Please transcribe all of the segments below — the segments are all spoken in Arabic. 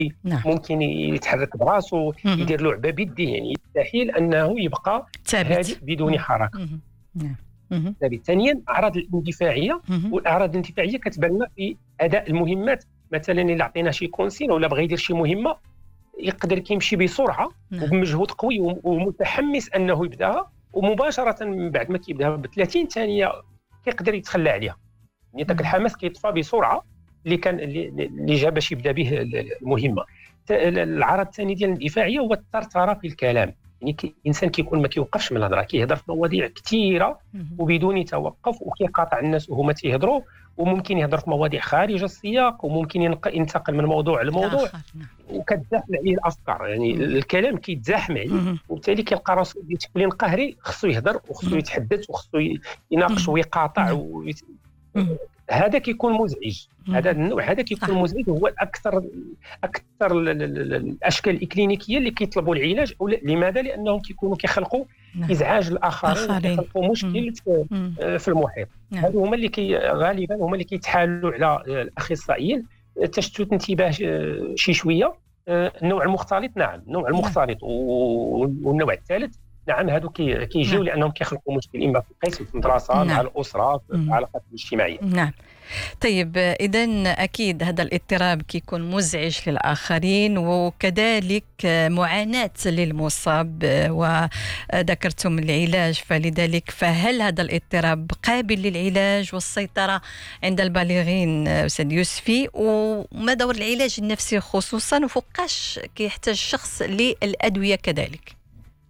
نعم. ممكن يتحرك براسه، يدير لعبه بيديه، يعني يستحيل انه يبقى هادئ بدون حركه. نعم. ثانيا اعراض الاندفاعيه، والاعراض الاندفاعيه كتبان لنا في اداء المهمات. مثلا الا عطينا شي كونسين ولا بغى يدير شي مهمه، يقدر كيمشي بسرعه وبمجهود قوي ومتحمس انه يبداها، ومباشره من بعد ما كيبداها ب 30 ثانيه كيقدر يتخلى عليها. يعني داك الحماس كيطفى بسرعه اللي جا باش يبدا به المهمه. العرض الثاني ديال الاندفاعيه هو الثرثره في الكلام. يعني الانسان كيكون ما كيوقفش من الهضره، كيهضر في مواضيع كثيره وبدون توقف، وكيقاطع الناس وهما تيهضروا، وممكن يهضر في مواضيع خارج السياق، وممكن ينتقل من موضوع لموضوع وكتزاحم عليه الافكار. يعني الكلام كيتزاحم عليه، وبالتالي كيلقى راسو بشكل قهري، خصو يهضر وخصو يتحدث وخصو يناقش ويقاطع هذا كيكون مزعج. هذا النوع هذا كيكون مزعج، هو اكثر الاشكال الاكلينيكيه اللي كيطلبوا العلاج. أو لماذا؟ لانهم كيكونوا كيخلقوا ازعاج الاخرين، كيخلقوا مشكل في المحيط. هادو هما اللي غالبا هما اللي كيتحالوا على الاخصائيين. تشتت انتباه شي شويه، النوع المختلط، نعم النوع المختلط، والنوع الثالث نعم هادو كيجيو لانهم كيخلقوا مشكل اما في القسم، في المدرسه، مع الاسره، في العلاقات الاجتماعيه. نعم. طيب إذن أكيد هذا الاضطراب كيكون مزعج للآخرين، وكذلك معاناة للمصاب، وذكرتم العلاج، فلذلك فهل هذا الاضطراب قابل للعلاج والسيطرة عند البالغين أستاذ يوسفي؟ وما دور العلاج النفسي خصوصا، وفوقاش كيحتاج الشخص للأدوية كذلك؟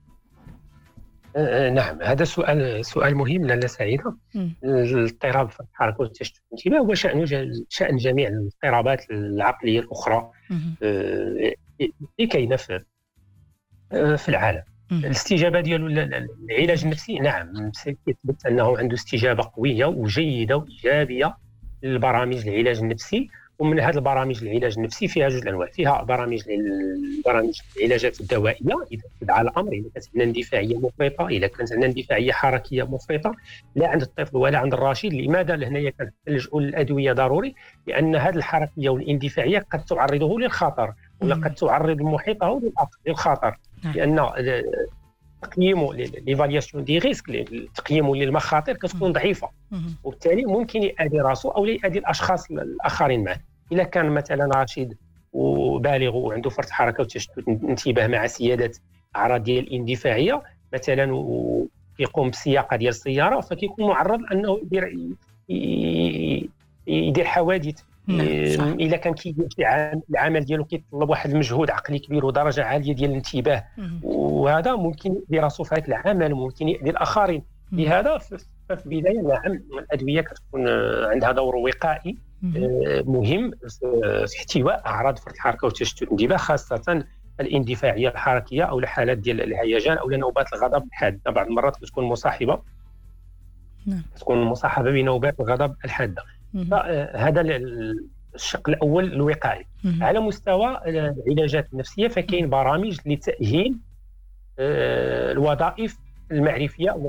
نعم، هذا سؤال مهم لاله سعيده. الاضطراب في الحركه والتشتت الانتباه هو شأن جميع الاضطرابات العقليه الاخرى اللي كاينه في العالم. الاستجابه ديالو العلاج النفسي، نعم كيثبت انه عنده استجابه قويه وجيده وايجابيه للبرامج العلاج النفسي. ومن هذه البرامج العلاج النفسي فيها جوج الانواع. فيها برامج العلاجات الدوائيه اذا استدعى الامر، اذا كانت عندنا اندفاعيه مفرطه، اذا كانت عندنا اندفاعيه حركيه مفرطه، لا عند الطفل ولا عند الرشيد. لماذا هنايا كنلجؤوا للادويه ضروري؟ لان هذه الحركيه والاندفاعيه قد تعرضه للخطر، ولا قد تعرض محيطه للخطر. لان تقييمه ليفالياسيون دي ريسك، تقييمه للمخاطر كتكون ضعيفه، وبالتالي ممكن يأذي راسه او يأذي الاشخاص الاخرين معه. الا كان مثلا رشيد وبالغ وعنده فرط حركه وتشتت انتباه مع سياده اعراض ديال الاندفاعيه مثلا، ويقوم بالسياقه ديال السياره، فكيكون معرض انه يدير حوادث. الا كان كيدير شي العمل ديالو كيتطلب واحد المجهود عقلي كبير ودرجه عاليه ديال الانتباه، وهذا ممكن يأذي راسو في هذا العمل، ممكن يأذي الاخرين. لهذا في البدايه نعم الادويه كتكون عندها دور وقائي مهم في احتواء اعراض فرط الحركه وتشتت الانتباه، خاصه الاندفاعيه الحركيه او الحالات ديال الهيجان او نوبات الغضب الحاده. بعض المرات كتكون مصاحبه بنوبات الغضب الحاده. فهذا الشق الاول الوقائي. على مستوى العلاجات النفسيه فكاين برامج لتاهيل الوظائف المعرفيه